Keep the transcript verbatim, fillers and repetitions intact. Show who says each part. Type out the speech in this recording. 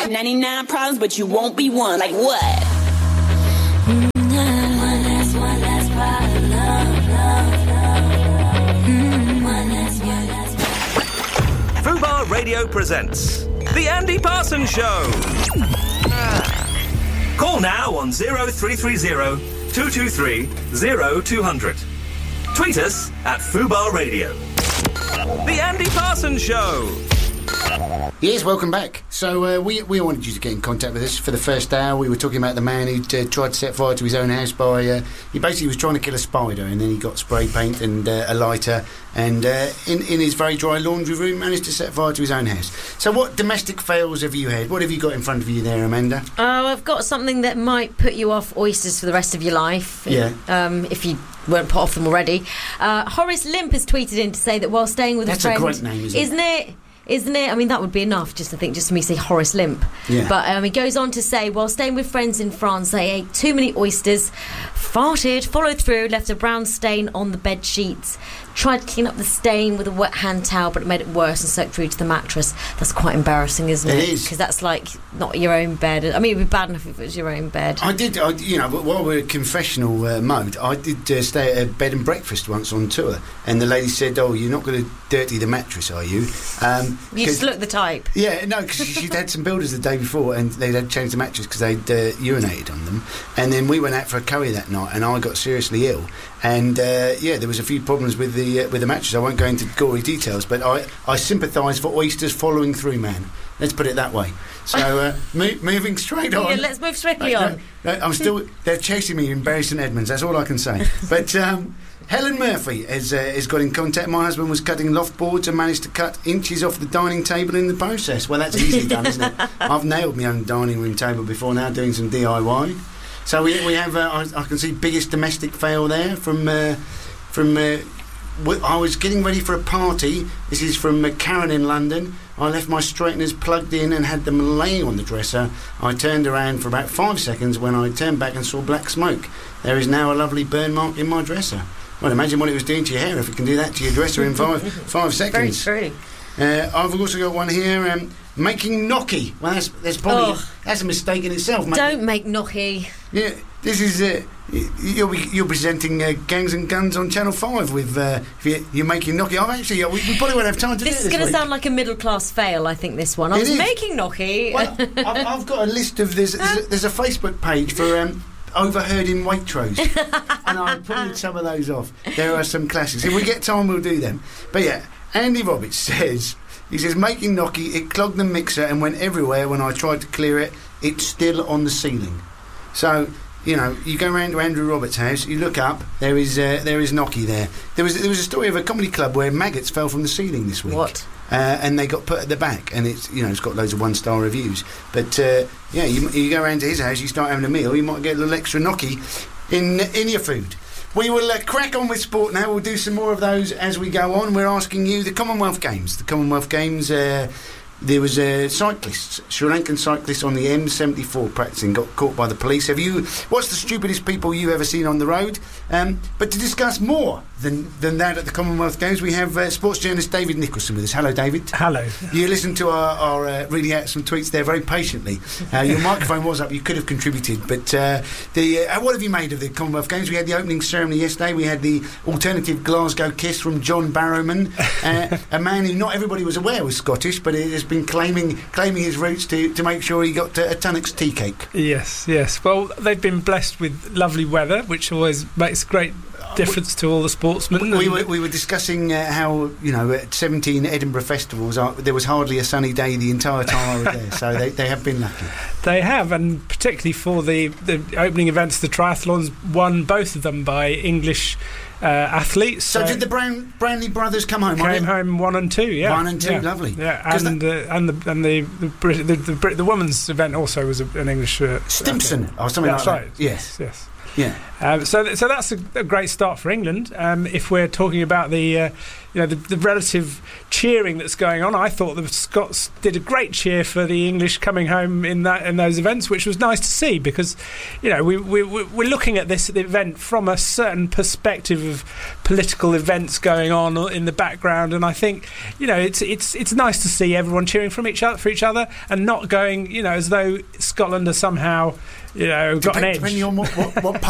Speaker 1: got ninety-nine problems, but you won't be one. Like what?
Speaker 2: Fubar Radio presents The Andy Parsons Show. Ah. Call now on oh three three oh, two two three, oh two hundred. Tweet us at Fubar Radio. The Andy Parsons Show.
Speaker 3: Yes, welcome back. So uh, we we wanted you to get in contact with us for the first hour. We were talking about the man who uh, tried to set fire to his own house by... Uh, he basically was trying to kill a spider, and then he got spray paint and uh, a lighter, and uh, in, in his very dry laundry room managed to set fire to his own house. So what domestic fails have you had? What have you got in front of you there, Amanda?
Speaker 4: Oh, I've got something that might put you off oysters for the rest of your life.
Speaker 3: Yeah.
Speaker 4: Um, if you weren't put off them already. Uh, Horace Limp has tweeted in to say that while staying with
Speaker 3: That's
Speaker 4: a friend...
Speaker 3: That's a great name, isn't it?
Speaker 4: Isn't it? Isn't it? I mean, that would be enough, just I think, just for me to say Horace Limp.
Speaker 3: Yeah.
Speaker 4: But um, he goes on to say, while staying with friends in France, they ate too many oysters, farted, followed through, left a brown stain on the bed sheets, tried to clean up the stain with a wet hand towel, but it made it worse and soaked through to the mattress. That's quite embarrassing, isn't it?
Speaker 3: It is.
Speaker 4: Because that's like not your own bed. I mean, it would be bad enough if it was your own bed.
Speaker 3: I did, I, you know, while we're in confessional uh, mode, I did uh, stay at a bed and breakfast once on tour, and the lady said, "Oh, you're not going to dirty the mattress, are you?" Um,
Speaker 4: you just look the type.
Speaker 3: Yeah, no, because she'd had some builders the day before, and they'd had changed the mattress because they'd uh, urinated on them, and then we went out for a curry that night, and I got seriously ill, and uh, yeah, there was a few problems with the uh, with the mattress. I won't go into gory details, but I, I sympathise for oysters following through, man. Let's put it that way. So, uh, mo- moving straight on.
Speaker 4: Yeah, let's move straihtly
Speaker 3: uh,
Speaker 4: on.
Speaker 3: No, no, I'm still... They're chasing me in Bury St Edmunds, that's all I can say. But um, Helen Murphy has, uh, has got in contact. My husband was cutting loft boards and managed to cut inches off the dining table in the process. Well, that's easily done, isn't it? I've nailed my own dining room table before now, doing some D I Y. So we, we have... Uh, I, I can see biggest domestic fail there from... Uh, from uh, I was getting ready for a party. This is from uh, Karen in London. I left my straighteners plugged in and had them laying on the dresser. I turned around for about five seconds when I turned back and saw black smoke. There is now a lovely burn mark in my dresser. Well, imagine what it was doing to your hair if it can do that to your dresser in five five seconds.
Speaker 4: Very true.
Speaker 3: Uh, I've also got one here, um, making gnocchi. Well, that's, that's probably
Speaker 4: oh.
Speaker 3: that's a mistake in itself. Mate.
Speaker 4: Don't make gnocchi.
Speaker 3: Yeah, this is uh, you'll be you're presenting uh, Gangs and Guns on Channel Five with uh, if you, you're making gnocchi. I've actually we, we probably won't have time to
Speaker 4: this
Speaker 3: do this.
Speaker 4: This is going to
Speaker 3: week.
Speaker 4: sound like a middle class fail. I think this one. I
Speaker 3: it
Speaker 4: was
Speaker 3: is.
Speaker 4: making gnocchi.
Speaker 3: Well, I've, I've got a list of there's there's a, there's a Facebook page for. Um, Overheard in Waitrose, and I pulled some of those off. There are some classics. If we get time, we'll do them. But yeah, Andy Roberts says he says making gnocchi, it clogged the mixer and went everywhere. When I tried to clear it, it's still on the ceiling. So you know, you go round to Andrew Roberts' house, you look up, there is uh, there is gnocchi there. There was there was a story of a comedy club where maggots fell from the ceiling this week.
Speaker 4: What?
Speaker 3: Uh, and they got put at the back, and it's you know it's got loads of one star reviews. But uh, yeah, you, you go around to his house, you start having a meal, you might get a little extra gnocchi in in your food. We will uh, crack on with sport now. We'll do some more of those as we go on. We're asking you the Commonwealth Games. The Commonwealth Games. Uh, There was uh, cyclists, Sri Lankan cyclists on the M seventy-four practicing, got caught by the police. Have you? What's the stupidest people you've ever seen on the road? Um, but to discuss more than than that at the Commonwealth Games, we have uh, sports journalist David Nicholson with us. Hello, David.
Speaker 5: Hello.
Speaker 3: You listened to our, our uh, reading out some tweets there very patiently. Uh, your microphone was up. You could have contributed, but uh, the uh, what have you made of the Commonwealth Games? We had the opening ceremony yesterday. We had the alternative Glasgow kiss from John Barrowman, uh, a man who not everybody was aware was Scottish, but it has been claiming claiming his roots to, to make sure he got uh, a Tunnock's tea cake.
Speaker 5: Yes, yes. Well, they've been blessed with lovely weather, which always makes a great difference to all the sportsmen.
Speaker 3: We were, we were discussing uh, how, you know, at seventeen Edinburgh festivals, uh, there was hardly a sunny day the entire time I was there, so they, they have been lucky.
Speaker 5: They have, and particularly for the, the opening events, the triathlons, won both of them by English uh, athletes.
Speaker 3: So, so did the Brown, Brownlee brothers come home?
Speaker 5: Came home one and two, yeah.
Speaker 3: One and two,
Speaker 5: yeah.
Speaker 3: lovely.
Speaker 5: Yeah, and, uh, and the and the the, Brit- the, the, Brit- the women's event also was a, an English... Uh,
Speaker 3: Stimson, or something
Speaker 5: that's
Speaker 3: like
Speaker 5: right.
Speaker 3: that. Yes,
Speaker 5: yes.
Speaker 3: Yeah.
Speaker 5: Um, so, th- so that's a, a great start for England. Um, if we're talking about the uh, you know, the, the relative cheering that's going on. I thought the Scots did a great cheer for the English coming home in that in those events, which was nice to see, because, you know, we, we we're looking at this event from a certain perspective of political events going on in the background, and I think, you know, it's it's it's nice to see everyone cheering from each other for each other and not going, you know, as though Scotland are somehow, you know, got
Speaker 3: Depend,
Speaker 5: an edge.
Speaker 3: Depending on what, what, what